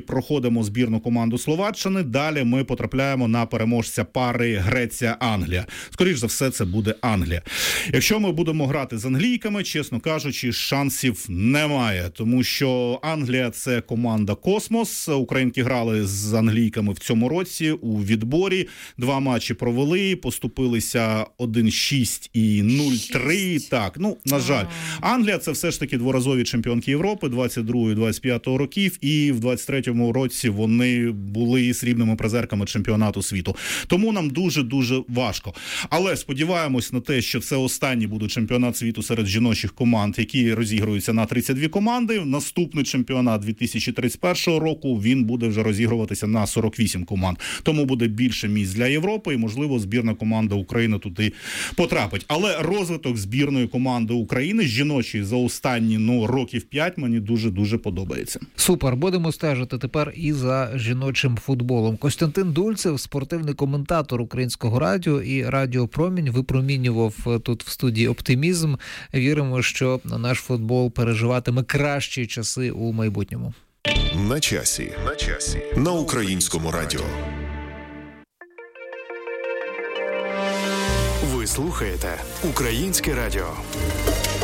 проходимо збірну команду Словаччини. Далі ми потрапляємо на переможця пари Греція-Англія. Скоріш за все, це буде Англія. Якщо ми будемо грати з англійками, чесно кажучи, шансів немає. Тому що Англія – це команда «Космос». Українки грали з англійками в цьому році у відборі. 2 матчі провели, поступилися 1-6 і 0-3. Так, на жаль. Англія – це все ж таки дворазові чемпіонки Європи 22-25 років, і в 23-му році вони були срібними призерками чемпіонату світу. Тому нам дуже-дуже важко. Але сподіваємось на те, що це останній буде чемпіонат світу серед жіночих команд, які розігруються на 32 команди. Наступний чемпіонат 2031 року, він буде вже розігруватися на 48 команд. Тому буде більше місць для Європи і, можливо, збірна команда України туди потрапить. Але розвиток збірної команди України, жіночої, за останні років 5 мені дуже-дуже подобається. Супер, будемо стежити тепер і за жіночим футболом. Костянтин Дульцев, спортивний коментатор Українського радіо і Радіо Промінь, випромінював тут в студії оптимізм. Віримо, що наш футбол переживатиме кращі часи у майбутньому. На часі. На Українському радіо. Ви слухаєте Українське радіо.